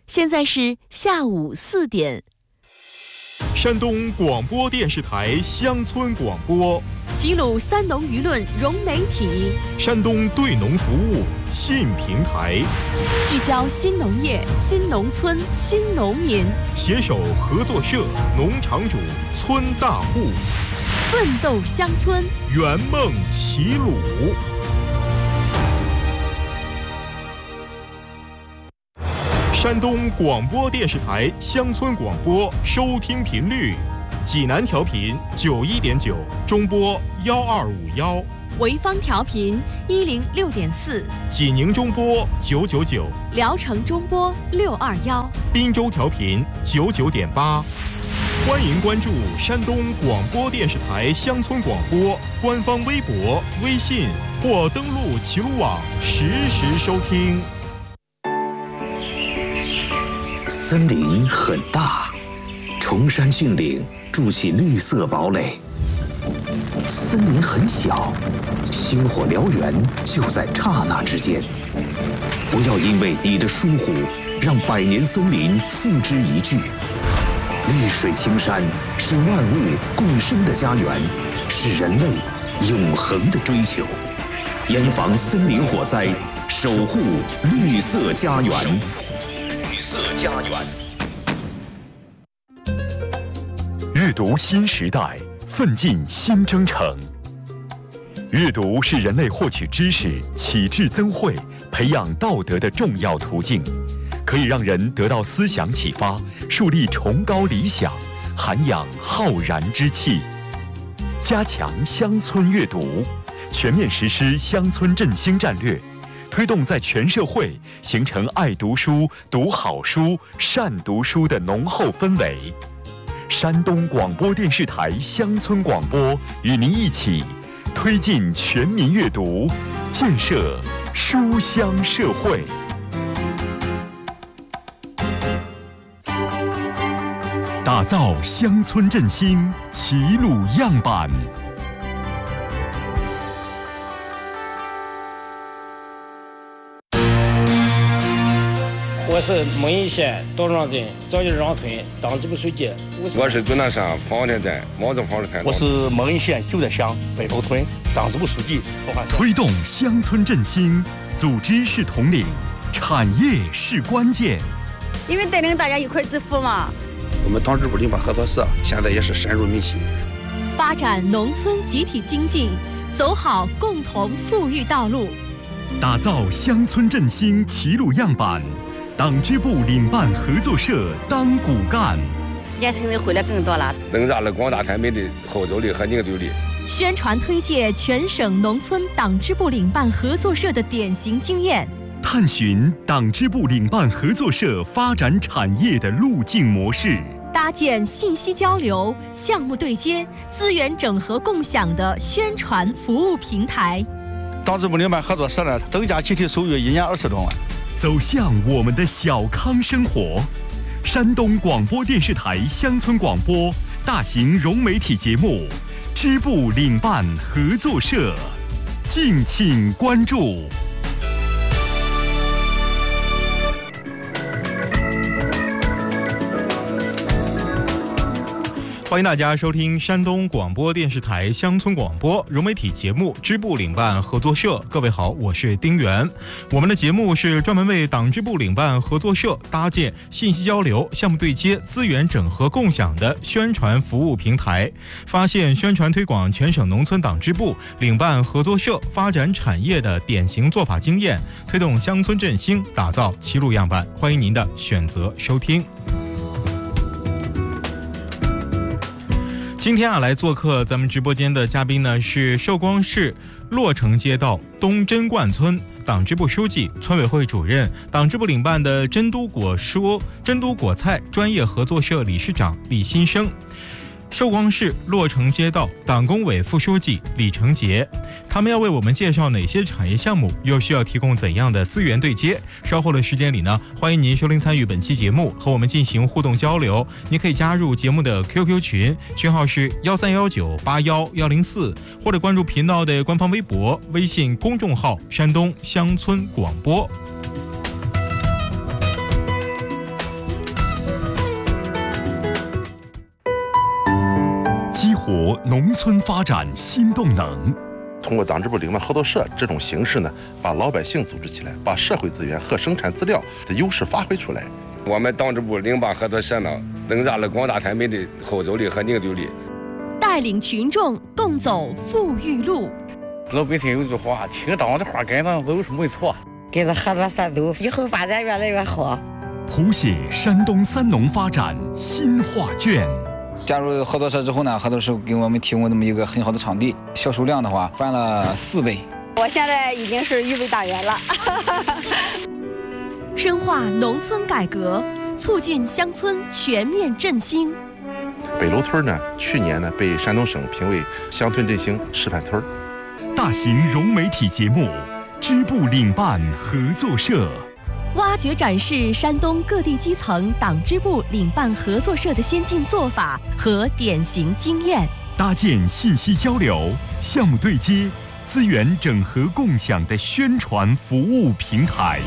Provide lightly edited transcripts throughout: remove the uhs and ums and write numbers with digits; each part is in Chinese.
现在是下午4点。 山东广播电视台乡村广播， 齐鲁三农舆论融媒体， 山东对农服务新平台， 聚焦新农业、新农村、新农民， 携手合作社、农场主、村大户， 奋斗乡村， 圆梦齐鲁。山东广播电视台乡村广播收听频率：济南调频91.9，中波1251； 潍坊调频106.4， 济宁中波999， 聊城中波621， 滨州调频99.8。欢迎关注山东广播电视台乡村广播官方微博、微信或登录齐鲁网实时收听。 森林很大，崇山峻岭筑起绿色堡垒；森林很小，星火燎原就在刹那之间。不要因为你的疏忽，让百年森林付之一炬。绿水青山是万物共生的家园，是人类永恒的追求。严防森林火灾，守护绿色家园。绿色家园。 阅读新时代，奋进新征程。阅读是人类获取知识、启智增慧、培养道德的重要途径，可以让人得到思想启发，树立崇高理想，涵养浩然之气。加强乡村阅读，全面实施乡村振兴战略，推动在全社会形成爱读书、读好书、善读书的浓厚氛围。山东广播电视台乡村广播与您一起推进全民阅读，建设书香社会。打造乡村振兴齐鲁样板。 我是蒙邑县道庄镇赵家庄村党支部书记。 我是终南山方田镇毛子房的村。 我是蒙邑县旧德乡北头村党支部书记。 推动乡村振兴，组织是统领，产业是关键。 因为带领大家一块致富嘛。 我们党支部领办合作社现在也是深入民心， 发展农村集体经济，走好共同富裕道路， 打造乡村振兴齐鲁样板。党支部领办合作社当骨干， 年轻人会的更多了， 能让了广大村民的号召力和凝聚力。 宣传推介全省农村党支部领办合作社的典型经验， 探寻党支部领办合作社发展产业的路径模式， 搭建信息交流、项目对接、资源整合共享的宣传服务平台。 党支部领办合作社呢，增加集体收入1年20多万。 走向我们的小康生活。山东广播电视台乡村广播大型融媒体节目支部领办合作社，敬请关注。 欢迎大家收听山东广播电视台乡村广播融媒体节目支部领办合作社。各位好，我是丁元。我们的节目是专门为党支部领办合作社搭建信息交流、项目对接、资源整合共享的宣传服务平台，发现宣传推广全省农村党支部领办合作社发展产业的典型做法经验，推动乡村振兴，打造齐鲁样板。欢迎您的选择收听。今天来做客咱们直播间的嘉宾呢，是寿光市洛城街道东真冠村党支部书记、村委会主任、党支部领办的真都果菜专业合作社理事长李新生，寿光市洛城街道党工委副书记李成杰。他们要为我们介绍哪些产业项目，又需要提供怎样的资源对接。稍后的时间里呢，欢迎您收听参与本期节目，和我们进行互动交流。您可以加入节目的 QQ 群号是131981104104，或者关注频道的官方微博、微信公众号山东乡村广播。 活农村发展新动能。 通过党支部领办合作社这种形式呢，把老百姓组织起来，把社会资源和生产资料的优势发挥出来。 我们党支部领办合作社呢，增加了广大村民的后走力和凝聚力， 带领群众共走富裕路。 老百姓有句话，听党的话跟党走是没错。 跟着合作社走，以后发展越来越好。 谱写山东三农发展新画卷。 加入合作社之后呢，合作社给我们提供这么一个很好的场地，销售量的话翻了4倍。 我现在已经是预备党员了。 深化农村改革，促进乡村全面振兴。 北楼村呢，去年呢被山东省评为乡村振兴示范村。 大型融媒体节目，支部领办合作社。 挖掘展示山东各地基层党支部领办合作社的先进做法和典型经验， 搭建信息交流、项目对接、资源整合共享的宣传服务平台。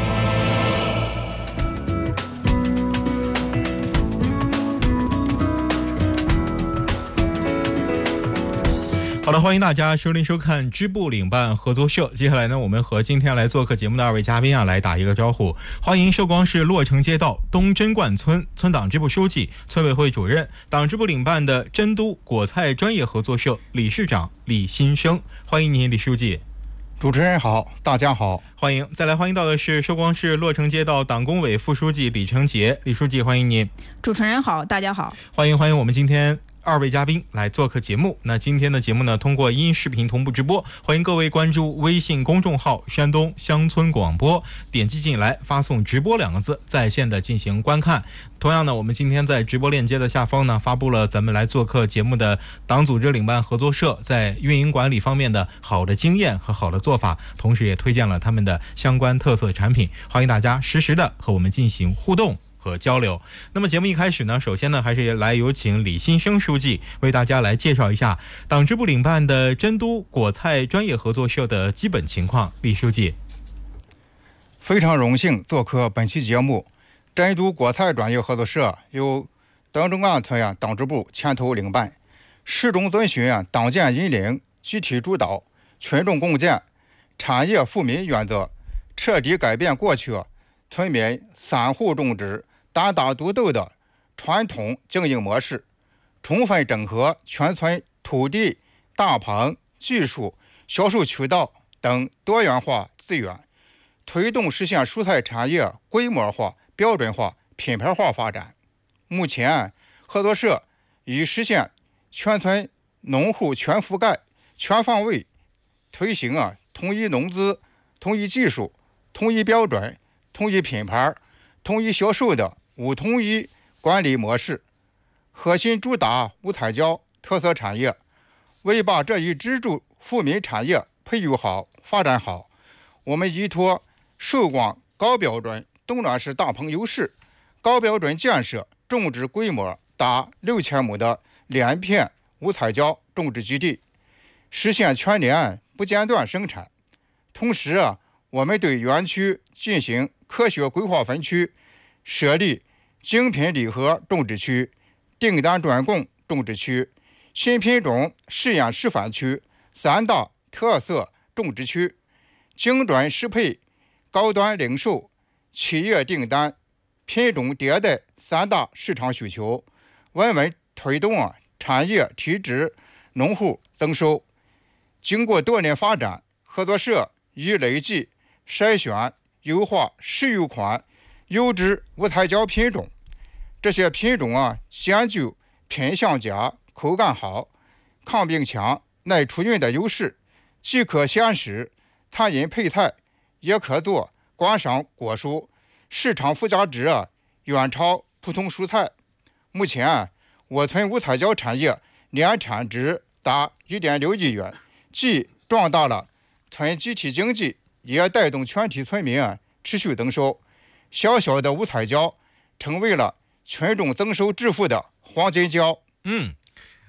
好的，欢迎大家收听收看支部领办合作社。接下来呢，我们和今天来做客节目的2位嘉宾来打一个招呼。欢迎寿光市洛城街道东真观村村党支部书记、村委会主任、党支部领办的真都果菜专业合作社理事长李新生。欢迎您，李书记。 主持人好，大家好， 欢迎。再来欢迎到的是寿光市洛城街道党工委副书记李成杰，李书记欢迎您。 主持人好，大家好， 欢迎我们今天2位嘉宾来做客节目。那今天的节目呢，通过音视频同步直播，欢迎各位关注微信公众号山东乡村广播，点击进来发送直播2个字，在线的进行观看。同样呢，我们今天在直播链接的下方呢，发布了咱们来做客节目的党组织领办合作社在运营管理方面的好的经验和好的做法，同时也推荐了他们的相关特色产品，欢迎大家实时的和我们进行互动和交流。那么节目一开始呢，首先呢，还是来有请李新生书记为大家来介绍一下党支部领办的真都果菜专业合作社的基本情况。李书记， 非常荣幸做客本期节目。真都果菜专业合作社由东真观村党支部牵头领办，始终遵循党建引领、集体主导、群众共建、产业富民原则，彻底改变过去村民散户种植、单打独斗的传统经营模式，充分整合全村土地、大棚、技术、销售渠道等多元化资源，推动实现蔬菜产业规模化、标准化、品牌化发展。目前，合作社已实现全村农户全覆盖、全方位推行统一农资、统一技术、统一标准、统一品牌、统一销售的5统一管理模式，核心主打无彩椒特色产业，为把这一支柱富民产业培育好、发展好，我们依托寿光高标准东暖市大棚优势，高标准建设种植规模达6000亩的连片无彩椒种植基地，实现全年不间断生产。同时我们对园区进行科学规划分区，设立精品礼盒种植区、订单专供种植区、新品种试验示范区3大特色种植区，精准适配高端零售、企业订单、品种迭代3大市场需求，稳稳推动产业提质、农户增收。经过多年发展，合作社已累计筛选优化10余款优质无彩椒品种，这些品种兼具品相佳、口感好、抗病强、耐除菌的优势，既可鲜食、餐饮配菜，也可做观赏果蔬，市场附加值远超普通蔬菜。目前，我村无彩椒产业年产值达1.6亿元，既壮大了村集体经济，也带动全体村民持续增收。小小的无彩椒成为了群众增收致富的黄金椒。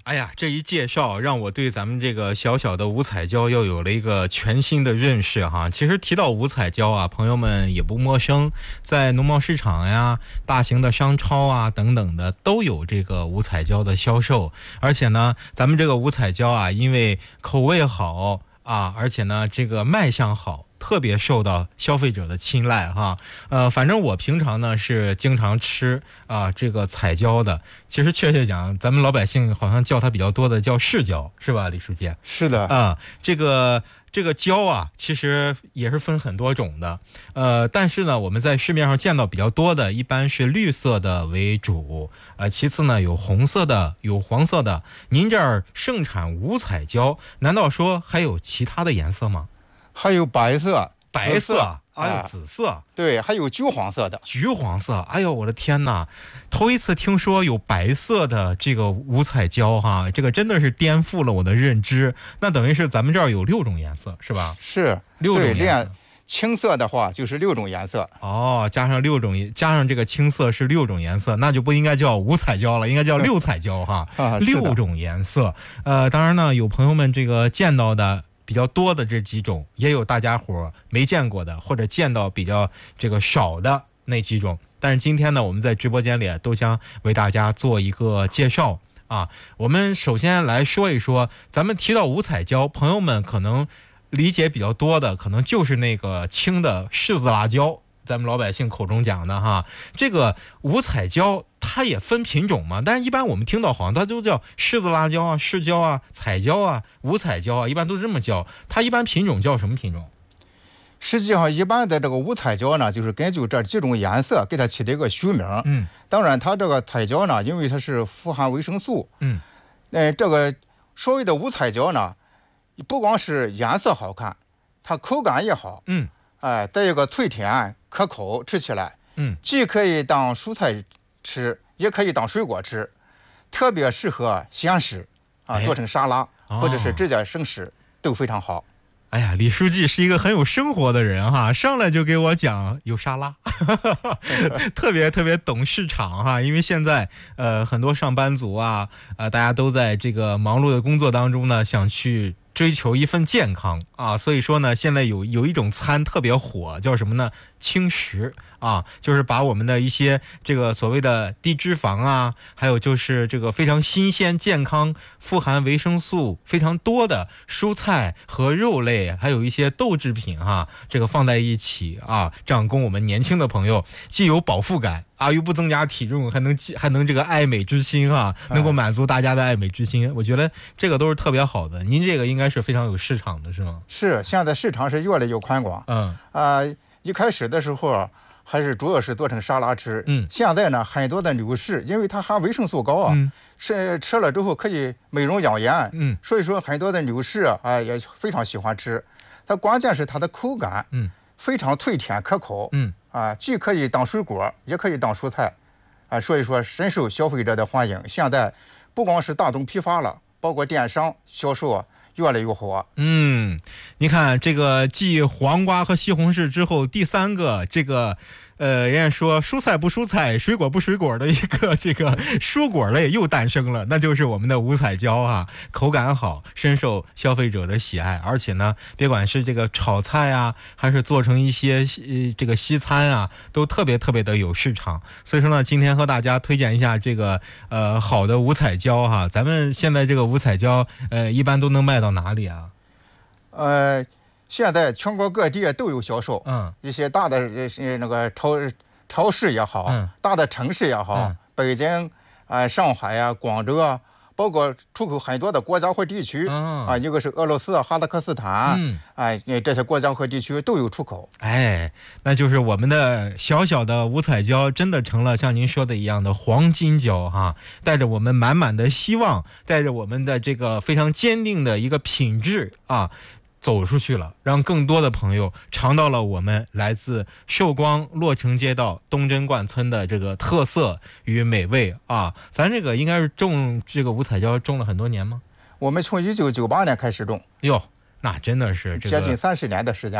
哎呀，这一介绍让我对咱们这个小小的五彩椒又有了一个全新的认识哈。其实提到五彩椒啊，朋友们也不陌生，在农贸市场呀、大型的商超啊等等的都有这个五彩椒的销售。而且呢，咱们这个五彩椒啊，因为口味好啊，而且呢这个卖相好，特别受到消费者的青睐哈。反正我平常呢是经常吃这个彩椒的。其实确切讲，咱们老百姓好像叫它比较多的叫市椒，是吧，李书记？ 是的啊，这个椒啊，其实也是分很多种的。但是呢，我们在市面上见到比较多的，一般是绿色的为主，其次呢有红色的，有黄色的。您这儿盛产五彩椒，难道说还有其他的颜色吗？ 还有白色、 白色，还有紫色， 对，还有橘黄色的。 橘黄色，哎呦，我的天哪！头一次听说有白色的这个五彩椒哈，这个真的是颠覆了我的认知。那等于是咱们这儿有6种颜色，是吧？ 是 6种颜色。 青色的话就是6种颜色。 哦，加上这个青色是6种颜色，那就不应该叫五彩椒了，应该叫6彩椒哈。6种颜色。当然呢，有朋友们这个见到的比较多的这几种，也有大家伙没见过的，或者见到比较这个少的那几种。但是今天呢，我们在直播间里都将为大家做一个介绍啊。我们首先来说一说，咱们提到五彩椒，朋友们可能理解比较多的，可能就是那个青的柿子辣椒，咱们老百姓口中讲的哈。这个五彩椒它也分品种嘛，但是一般我们听到好像它都叫柿子辣椒啊、市椒啊、彩椒啊、五彩椒啊，一般都这么叫。它一般品种叫什么品种？ 实际上，一般的这个五彩椒呢，就是根据这几种颜色给它起的一个学名。当然，它这个彩椒呢，因为它是富含维生素。这个所谓的五彩椒呢，不光是颜色好看，它口感也好。再一个脆甜可口，吃起来，既可以当蔬菜吃，也可以当水果吃，特别适合咸食做成沙拉，或者是直接生食都非常好。 哎呀，李书记是一个很有生活的人哈，上来就给我讲有沙拉，特别懂市场哈。因为现在很多上班族大家都在这个忙碌的工作当中呢，想去追求一份健康啊，所以说呢，现在有一种餐特别火，叫什么呢？轻食啊，就是把我们的一些这个所谓的低脂肪还有就是这个非常新鲜健康、富含维生素非常多的蔬菜和肉类，还有一些豆制品这个放在一起这样供我们年轻的朋友既有饱腹感又不增加体重，还能这个爱美之心能够满足大家的爱美之心。我觉得这个都是特别好的。您这个应该是非常有市场的，是吗？ 是，现在市场是越来越宽广。一开始的时候还是主要是做成沙拉吃。现在呢，很多的女士因为它含维生素高是吃了之后可以美容养颜。所以说很多的女士也非常喜欢吃。它关键是它的口感非常脆甜可口。既可以当水果，也可以当蔬菜所以说深受消费者的欢迎。现在不光是大众批发了，包括电商销售越来越火。 你看这个继黄瓜和西红柿之后，第3个这个人家说蔬菜不蔬菜，水果不水果的一个这个蔬果类又诞生了，那就是我们的五彩椒口感好，深受消费者的喜爱。而且呢，别管是这个炒菜还是做成一些这个西餐都特别的有市场。所以说呢，今天和大家推荐一下这个好的五彩椒咱们现在这个五彩椒一般都能卖到哪里啊？ 现在全国各地都有销售。一些大的那个超市也好，大的城市也好，北京上海广州包括出口很多的国家和地区一个是俄罗斯哈萨克斯坦这些国家和地区都有出口。 那就是我们的小小的五彩椒真的成了像您说的一样的黄金椒带着我们满满的希望，带着我们的这个非常坚定的一个品质走出去了，让更多的朋友尝到了我们来自寿光洛城街道东真观村的这个特色与美味咱这个应该是种这个五彩椒种了很多年吗？ 我们从1998年开始种。 那真的是接近30年的时间了。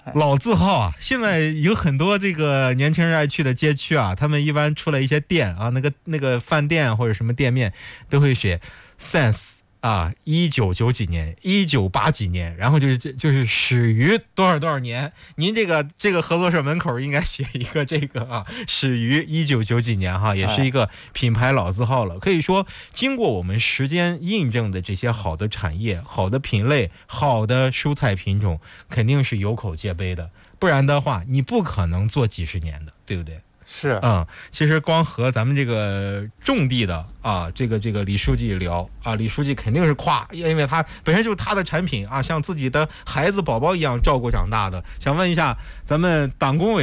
老字号啊，现在有很多这个年轻人爱去的街区啊，他们一般出来一些店啊，那个饭店或者什么店面都会写 since 啊1990几年，1980几年，然后就是始于多少年。您这个合作社门口应该写一个这个啊，始于1990几年哈，也是一个品牌老字号了。可以说，经过我们时间印证的这些好的产业、好的品类、好的蔬菜品种，肯定是有口皆碑的。不然的话，你不可能做几十年的，对不对？ 是， 其实光和咱们这个种地的啊，这个李书记聊啊，李书记肯定是夸，因为他本身就是他的产品啊，像自己的孩子宝宝一样照顾长大的。想问一下，咱们党工委